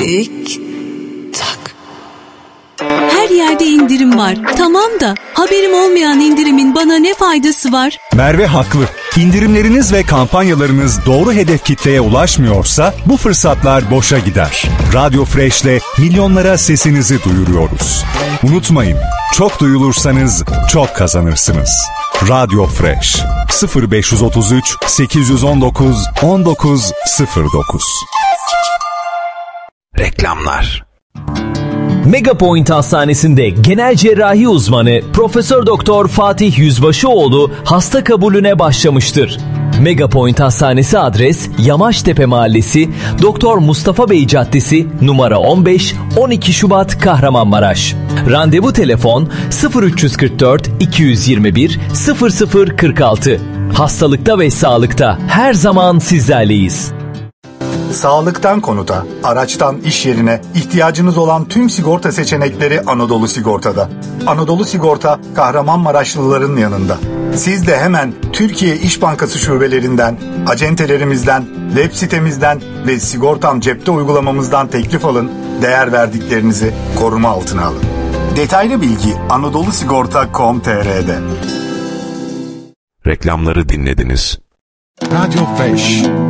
Tik tak. Her yerde indirim var. Tamam da haberim olmayan indirimin bana ne faydası var? Merve haklı. İndirimleriniz ve kampanyalarınız doğru hedef kitleye ulaşmıyorsa bu fırsatlar boşa gider. Radyo Fresh'le milyonlara sesinizi duyuruyoruz. Unutmayın, çok duyulursanız çok kazanırsınız. Radyo Fresh 0533 819 1909. Reklamlar. Megapoint Hastanesi'nde genel cerrahi uzmanı Profesör Doktor Fatih Yüzbaşıoğlu hasta kabulüne başlamıştır. Megapoint Hastanesi adres Yamaçtepe Mahallesi, Doktor Mustafa Bey Caddesi, numara 15, 12 Şubat Kahramanmaraş. Randevu telefon 0344 221 0046. Hastalıkta ve sağlıkta her zaman sizlerleyiz. Sağlıktan konuta, araçtan iş yerine ihtiyacınız olan tüm sigorta seçenekleri Anadolu Sigorta'da. Anadolu Sigorta, Kahramanmaraşlıların yanında. Siz de hemen Türkiye İş Bankası şubelerinden, acentelerimizden, web sitemizden ve Sigortam Cepte uygulamamızdan teklif alın, değer verdiklerinizi koruma altına alın. Detaylı bilgi anadolusigorta.com.tr'de. Reklamları dinlediniz. Radyo Fresh.